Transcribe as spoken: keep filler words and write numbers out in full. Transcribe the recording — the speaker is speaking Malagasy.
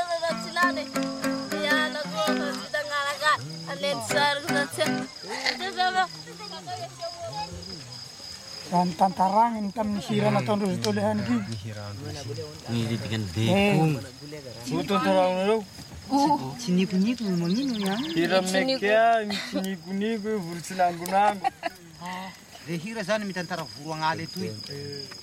Silane. Yan ako sa ngalaga. Alin sar gudsen. Ada Dan tantarang income nisira na ton rusutulihan ki. Nisira. Ni dikan dekung. Buto tarang lo. Oh, sini kuni ku mangino ya. Hiram mekya, sini kuni ku vulsinang gunang. Hira sana mi tantara furuang ale tu.